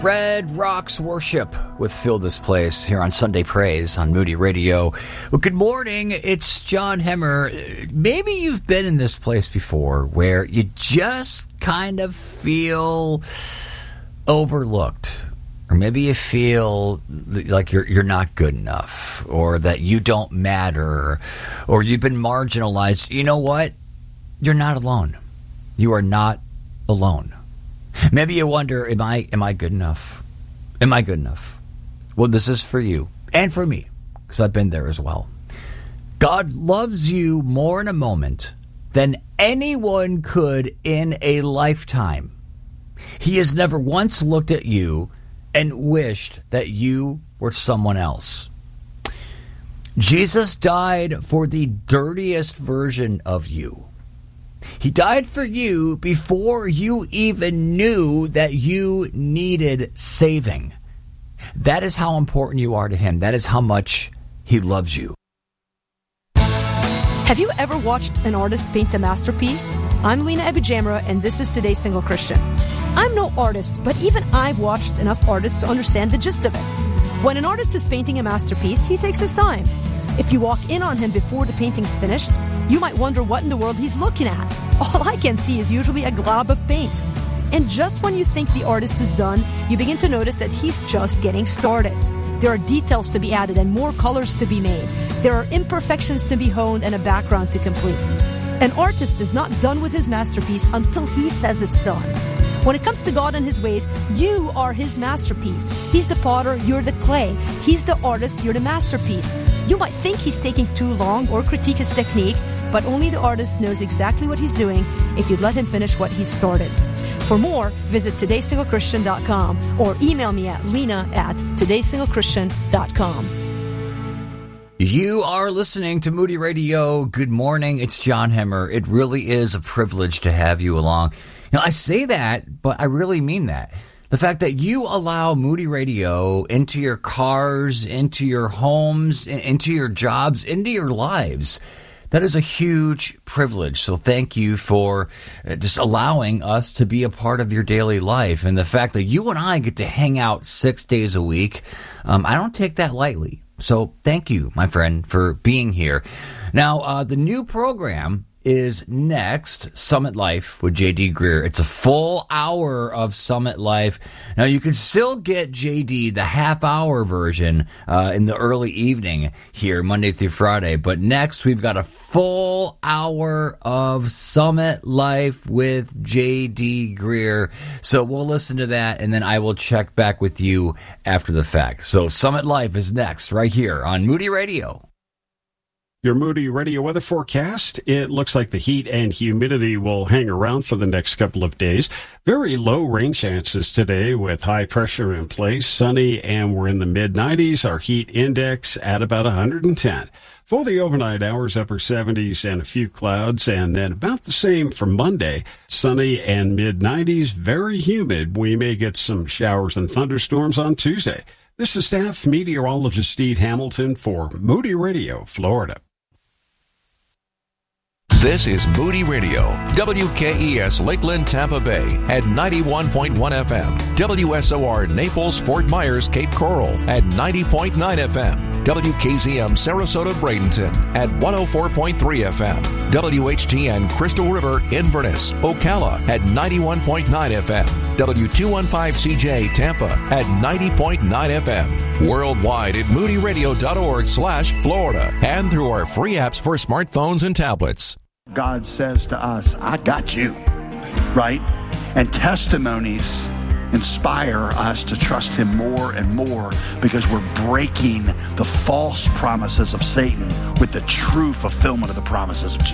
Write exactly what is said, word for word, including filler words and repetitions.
Red Rocks Worship with Fill This Place here on Sunday Praise on Moody Radio. Well, good morning. It's John Hemmer. Maybe you've been in this place before where you just kind of feel overlooked. Or maybe you feel like you're you're not good enough, or that you don't matter, or you've been marginalized. You know what? You're not alone. You are not alone. Maybe you wonder, am I am I good enough? Am I good enough? Well, this is for you and for me, because I've been there as well. God loves you more in a moment than anyone could in a lifetime. He has never once looked at you and wished that you were someone else. Jesus died for the dirtiest version of you. He died for you before you even knew that you needed saving. That is how important you are to him. That is how much he loves you. Have you ever watched an artist paint a masterpiece? I'm Lena Abijamra, and this is Today's Single Christian. I'm no artist, but even I've watched enough artists to understand the gist of it. When an artist is painting a masterpiece, he takes his time. If you walk in on him before the painting's finished, you might wonder what in the world he's looking at. All I can see is usually a glob of paint. And just when you think the artist is done, you begin to notice that he's just getting started. There are details to be added and more colors to be made. There are imperfections to be honed and a background to complete. An artist is not done with his masterpiece until he says it's done. When it comes to God and his ways, you are his masterpiece. He's the potter, you're the clay. He's the artist, you're the masterpiece. You might think he's taking too long or critique his technique, but only the artist knows exactly what he's doing if you'd let him finish what he's started. For more, visit today single christian dot com or email me at lena at today single christian dot com. You are listening to Moody Radio. Good morning. It's John Hemmer. It really is a privilege to have you along. You know, I say that, but I really mean that. The fact that you allow Moody Radio into your cars, into your homes, into your jobs, into your lives, that is a huge privilege. So thank you for just allowing us to be a part of your daily life. And the fact that you and I get to hang out six days a week, um, I don't take that lightly. So thank you, my friend, for being here. Now, uh, the new program is next, Summit Life with J D Greear. It's a full hour of Summit Life. Now, you can still get J D, the half-hour version, uh, in the early evening here, Monday through Friday. But next, we've got a full hour of Summit Life with J D Greear. So we'll listen to that, and then I will check back with you after the fact. So Summit Life is next, right here on Moody Radio. Your Moody Radio weather forecast. It looks like the heat and humidity will hang around for the next couple of days. Very low rain chances today with high pressure in place. Sunny, and we're in the mid nineties. Our heat index at about one hundred ten. For the overnight hours, upper seventies and a few clouds, and then about the same for Monday. Sunny and mid nineties, very humid. We may get some showers and thunderstorms on Tuesday. This is staff meteorologist Steve Hamilton for Moody Radio, Florida. This is Moody Radio, W K E S Lakeland, Tampa Bay at ninety-one point one F M, W S O R Naples, Fort Myers, Cape Coral at ninety point nine F M, W K Z M Sarasota, Bradenton at one oh four point three F M, W H T N Crystal River, Inverness, Ocala at ninety-one point nine F M, W two fifteen C J Tampa at ninety point nine F M, worldwide at moody radio dot org slash Florida, and through our free apps for smartphones and tablets. God says to us, I got you, right? And testimonies inspire us to trust him more and more because we're breaking the false promises of Satan with the true fulfillment of the promises of Jesus.